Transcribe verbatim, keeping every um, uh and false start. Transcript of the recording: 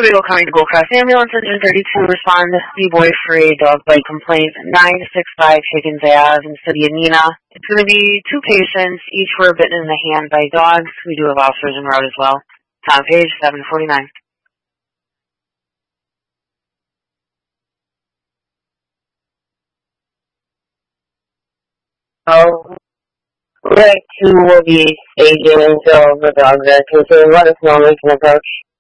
Winnebago County to Goldcrest Ambulance, engine thirty-two, respond B-boy for a dog bite complaint, nine sixty-five Higgins Ave in the city of Neenah. It's going to be two patients, each were bitten in the hand by dogs. We do have officers en route as well. Tom Page, seven forty-nine. Oh, Greg two will be staging until the dogs are concerned. Let us know we can approach.